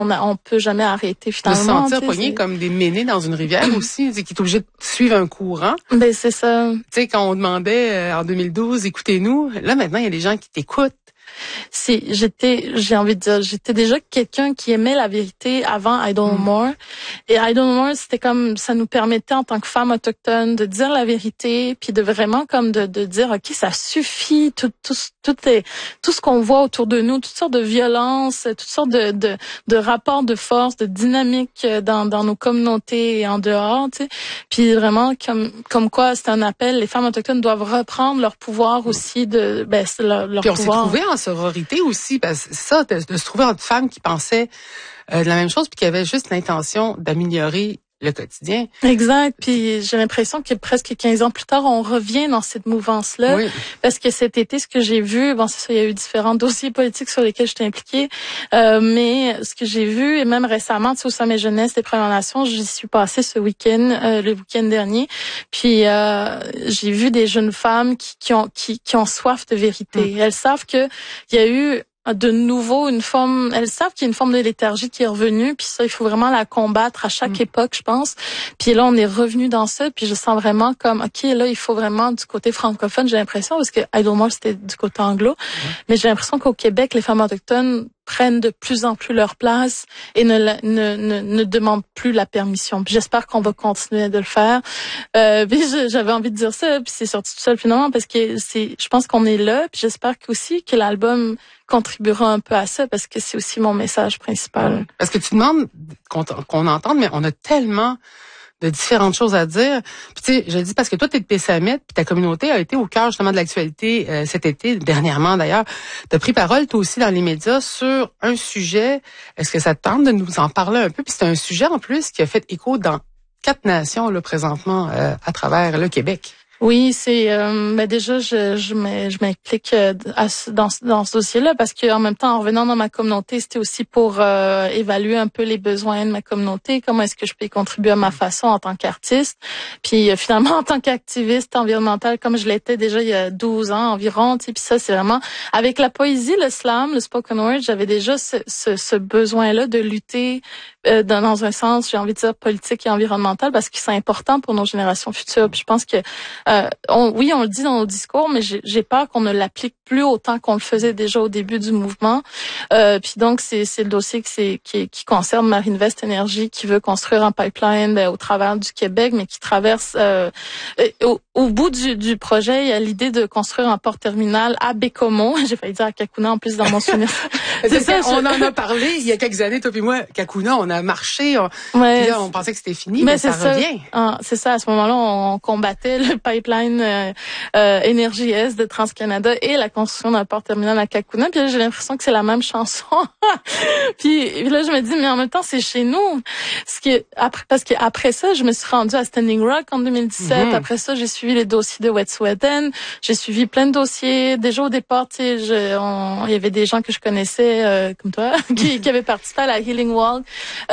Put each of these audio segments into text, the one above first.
on peut jamais arrêter finalement. De se sentir poigné comme des ménés dans une rivière aussi, qui est obligé de suivre un courant. Ben c'est ça. Tu sais, quand on demandait en 2012, écoutez-nous, là maintenant il y a des gens qui t'écoutent. J'ai envie de dire, j'étais déjà quelqu'un qui aimait la vérité avant I Don't Know More. Et I Don't Know More, c'était comme, ça nous permettait en tant que femmes autochtones de dire la vérité, puis de vraiment comme de dire, OK, ça suffit, tout ce qu'on voit autour de nous, toutes sortes de violences, toutes sortes de rapports de force, de dynamiques dans nos communautés et en dehors, tu sais. Puis vraiment, comme quoi, c'est un appel, les femmes autochtones doivent reprendre leur pouvoir aussi leur Puis on pouvoir. s'est trouvé en sororité aussi, parce que ça, de se trouver entre femmes qui pensaient de la même chose, puis qui avaient juste l'intention d'améliorer le quotidien. Exact. Puis j'ai l'impression que presque 15 ans plus tard, on revient dans cette mouvance-là. Oui. Parce que cet été, ce que j'ai vu, bon, c'est ça, il y a eu différents dossiers politiques sur lesquels j'étais impliquée. Mais ce que j'ai vu, et même récemment, tu sais, au Sommet Jeunesse des Premières Nations, j'y suis passée ce week-end, le week-end dernier. Puis j'ai vu des jeunes femmes qui ont soif de vérité. Elles savent que il y a eu de nouveau elles savent qu'il y a une forme de léthargie qui est revenue, puis ça, il faut vraiment la combattre à chaque époque, je pense. Puis là, on est revenu dans ça, puis je sens vraiment comme, OK, là, il faut vraiment du côté francophone, j'ai l'impression, parce que I Don't Know, c'était du côté anglo, mais j'ai l'impression qu'au Québec, les femmes autochtones prennent de plus en plus leur place et ne demandent plus la permission. Puis j'espère qu'on va continuer de le faire. Puis j'avais envie de dire ça, puis c'est sorti tout seul finalement, parce que je pense qu'on est là, puis j'espère aussi que l'album contribuera un peu à ça, parce que c'est aussi mon message principal. Parce que tu demandes qu'on entende, mais on a tellement de différentes choses à dire. Puis tu sais, je le dis parce que toi, t'es de Pessamit, puis ta communauté a été au cœur justement de l'actualité cet été, dernièrement d'ailleurs. T'as pris parole, toi aussi, dans les médias sur un sujet. Est-ce que ça te tente de nous en parler un peu? Puis c'est un sujet, en plus, qui a fait écho dans 4 nations, là, présentement, à travers le Québec. Oui, c'est déjà je m'implique dans ce dossier-là, parce que en même temps, en revenant dans ma communauté, c'était aussi pour évaluer un peu les besoins de ma communauté, comment est-ce que je peux y contribuer à ma façon en tant qu'artiste. Puis finalement, en tant qu'activiste environnemental, comme je l'étais déjà il y a 12 ans environ, tu sais, puis ça, c'est vraiment avec la poésie, le slam, le spoken word, j'avais déjà ce besoin-là de lutter dans un sens, j'ai envie de dire politique et environnemental, parce que c'est important pour nos générations futures. Puis je pense que on le dit dans nos discours, mais j'ai peur qu'on ne l'applique plus autant qu'on le faisait déjà au début du mouvement. Puis donc c'est le dossier qui concerne Marinvest Énergie, qui veut construire un pipeline au travers du Québec, mais qui traverse au bout du projet, il y a l'idée de construire un port terminal à Bécomo. J'ai failli dire à Kakuna en plus dans mon souvenir. C'est ça, on en a parlé il y a quelques années, toi puis moi, Kakuna, on a marché, puis là, on pensait que c'était fini, mais ça revient. C'est ça, à ce moment-là, on combattait le pipeline Énergie Est de TransCanada et la construction d'un port terminal à Kakuna. Puis là, j'ai l'impression que c'est la même chanson. puis là, je me dis, mais en même temps, c'est chez nous. Parce que après ça, je me suis rendue à Standing Rock en 2017. Après ça, j'ai suivi les dossiers de Wet'suwet'en. J'ai suivi plein de dossiers. Déjà au départ, tu sais, il y avait des gens que je connaissais comme toi qui avaient participé à la Healing Walk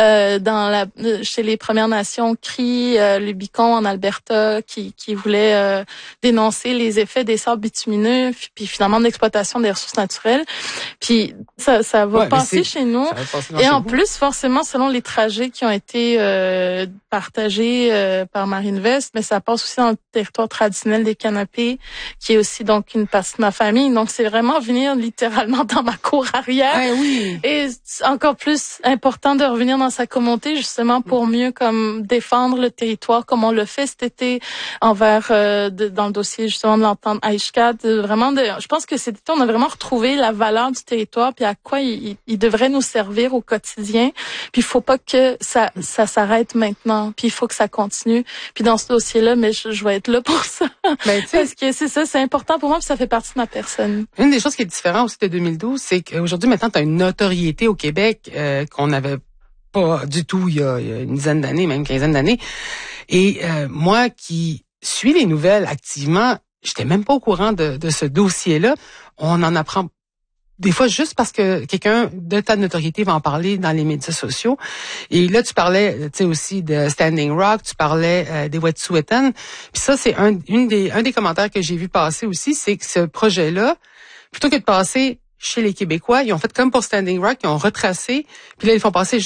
chez les Premières Nations Cri, le Bicon en Alberta, qui voulaient dénoncer les effets des sables bitumineux, puis finalement de l'exploitation des ressources naturelles. Puis ça va passer chez nous. Et en plus, forcément, selon les trajets qui ont été partagés par Marinvest, mais ça passe aussi dans le territoire traditionnel des Canapés, qui est aussi donc une partie de ma famille. Donc c'est vraiment venir littéralement dans ma cour arrière. Oui. Et c'est encore plus important de revenir dans sa communauté, justement pour mieux comme défendre le territoire, comme on le fait cet été envers dans le dossier justement de l'entente Aishkat. Je pense que cet été, on a vraiment retrouvé la valeur du territoire, puis à quoi il devrait nous servir au quotidien. Puis il faut pas que ça s'arrête maintenant, puis il faut que ça continue. Puis dans ce dossier-là, mais je vais être là pour ça. Parce que c'est ça, c'est important pour moi, puis ça fait partie de ma personne. Une des choses qui est différente aussi de 2012, c'est qu'aujourd'hui, maintenant, tu as une notoriété au Québec qu'on n'avait pas du tout il y a une dizaine d'années, même une quinzaine d'années. Et moi qui suis les nouvelles activement, j'étais même pas au courant de ce dossier-là. On en apprend des fois juste parce que quelqu'un de ta notoriété va en parler dans les médias sociaux. Et là, tu parlais, tu sais, aussi de Standing Rock, tu parlais des Wet'suwet'en. Puis ça, c'est un des commentaires que j'ai vu passer aussi, c'est que ce projet-là, plutôt que de passer chez les Québécois, ils ont fait comme pour Standing Rock, ils ont retracé, puis là, ils font passer